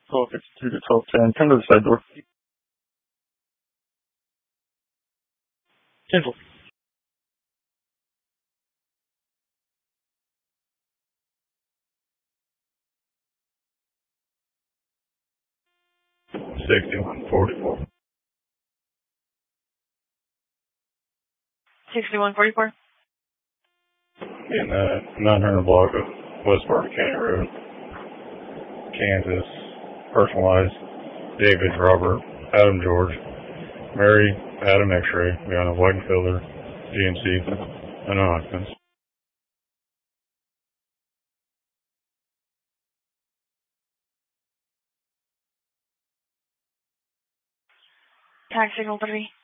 1252 to 1210. Come to the side door. Cancel. 6144. 6144. In the 900 block of West Park County Road, Kansas. Personalized. David, Robert, Adam, George, Mary, Adam, X-ray, beyond a white filter, GNC, and occupants. Tag signal 3.